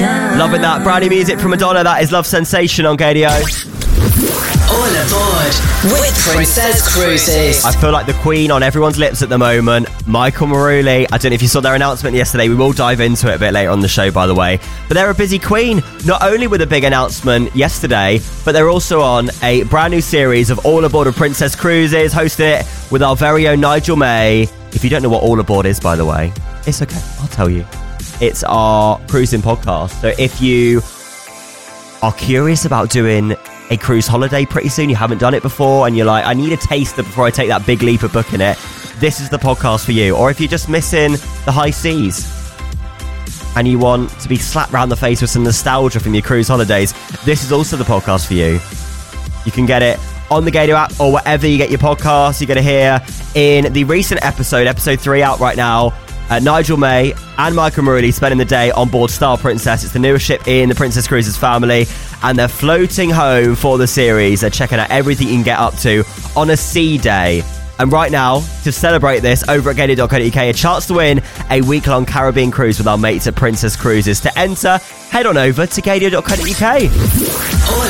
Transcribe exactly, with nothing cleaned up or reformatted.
Sensation. Loving that brand new music from Madonna. That is Love Sensation on Gadio. All aboard with Princess Cruises. I feel like the queen on everyone's lips at the moment, Michael Maruli. I don't know if you saw their announcement yesterday. We will dive into it a bit later on the show, by the way. But they're a busy queen, not only with a big announcement yesterday, but they're also on a brand new series of All Aboard with Princess Cruises, hosting it with our very own Nigel May. If you don't know what All Aboard is, by the way, it's okay. I'll tell you. It's our cruising podcast. So if you are curious about doing a cruise holiday pretty soon, you haven't done it before, and you're like, I need a taster before I take that big leap of booking it, this is the podcast for you. Or if you're just missing the high seas and you want to be slapped round the face with some nostalgia from your cruise holidays, this is also the podcast for you. You can get it on the Gator app or wherever you get your podcasts. You're going to hear in the recent episode, episode three out right now, Uh, Nigel May and Michael Maruli spending the day on board Star Princess. It's the newest ship in the Princess Cruises family, and they're floating home for the series. They're checking out everything you can get up to on a sea day. And right now, to celebrate this, over at gator dot co dot uk, a chance to win a week-long Caribbean cruise with our mates at Princess Cruises. To enter, head on over to gator dot co dot uk. All